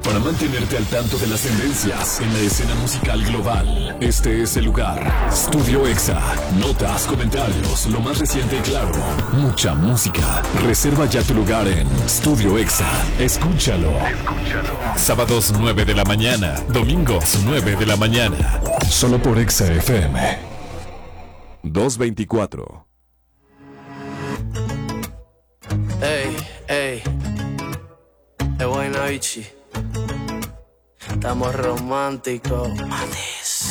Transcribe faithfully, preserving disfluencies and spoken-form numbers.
Para mantenerte al tanto de las tendencias en la escena musical global, este es el lugar. Studio Exa. Notas, comentarios, lo más reciente y claro. Mucha música. Reserva ya tu lugar en Studio Exa. Escúchalo. Escúchalo. Sábados nueve de la mañana. Domingos nueve de la mañana. Solo por Exa F M. doscientos veinticuatro. Ey, ey. Es buena, bichi. Estamos románticos.